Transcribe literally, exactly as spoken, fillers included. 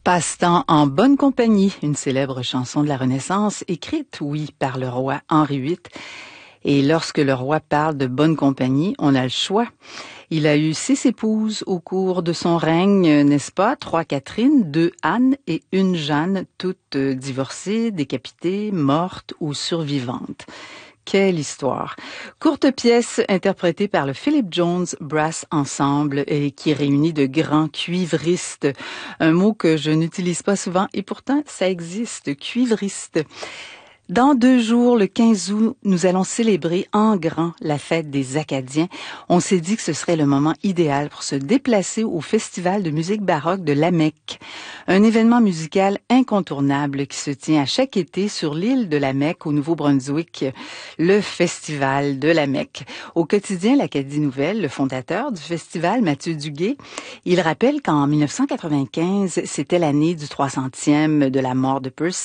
Passe-temps en bonne compagnie, une célèbre chanson de la Renaissance, écrite, oui, par le roi Henri huit. Et lorsque le roi parle de bonne compagnie, on a le choix. Il a eu six épouses au cours de son règne, n'est-ce pas? Trois Catherine, deux Anne et une Jeanne, toutes divorcées, décapitées, mortes ou survivantes. Quelle histoire! Courte pièce interprétée par le Philip Jones Brass Ensemble et qui réunit de grands cuivristes. Un mot que je n'utilise pas souvent et pourtant ça existe, cuivriste. Dans deux jours, le quinze août, nous allons célébrer en grand la fête des Acadiens. On s'est dit que ce serait le moment idéal pour se déplacer au Festival de musique baroque de Lamec. Un événement musical incontournable qui se tient à chaque été sur l'île de Lamec au Nouveau-Brunswick, le Festival de Lamec. Au quotidien L'Acadie Nouvelle, le fondateur du festival, Mathieu Duguay, il rappelle qu'en mille neuf cent quatre-vingt-quinze, c'était l'année du trois centième de la mort de Percy